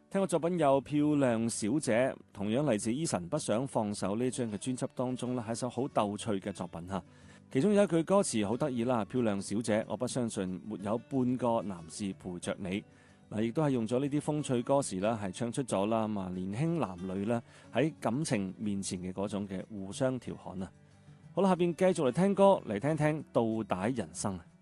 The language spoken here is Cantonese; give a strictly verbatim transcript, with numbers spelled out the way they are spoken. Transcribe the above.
聽過作品有《漂亮小姐》，同樣嚟自 Eason 不想放手呢張嘅專輯當中咧，係一首好逗趣嘅作品嚇。其中有一句歌詞好得意啦，漂亮小姐，我不相信沒有半個男士陪着你。嗱，亦都係用咗呢啲風趣歌詞啦，係唱出咗啦嘛年輕男女咧喺感情面前嘅嗰種嘅互相調侃啊。好啦，下邊繼續嚟聽歌，嚟聽聽倒帶人生。